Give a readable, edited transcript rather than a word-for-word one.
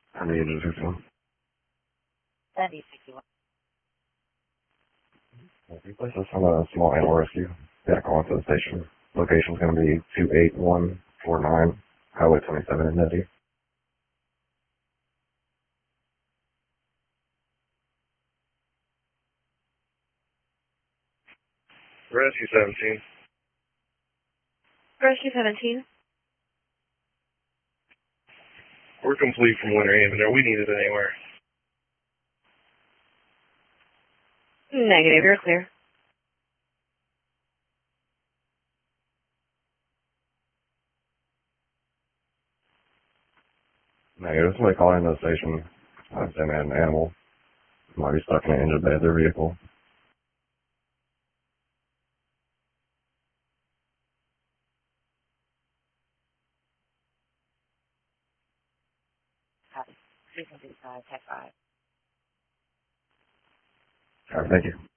I need to do some. 7061. We place this on a small animal rescue. Yeah, call into the station. Location's going to be 28149 Highway 27 in Nettie. Rescue 17. Rescue 17. We're complete from Winter Haven. Are we needed anywhere? Negative, you're clear. Negative. Somebody call into the station. I've been an animal. Might be stuck in an engine bay of their vehicle. Copy. 355, Tech 5. All right, thank you.